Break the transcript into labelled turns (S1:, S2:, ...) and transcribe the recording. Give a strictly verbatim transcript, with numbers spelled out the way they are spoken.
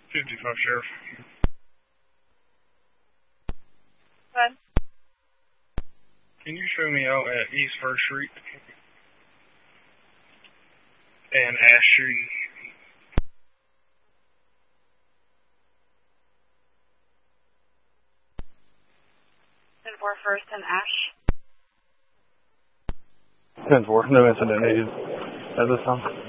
S1: fifty-five Sheriff.
S2: What?
S1: Can you show me out at East First Street and Ash Street?
S2: ten four First and Ash.
S1: ten four, no incident needed at this time.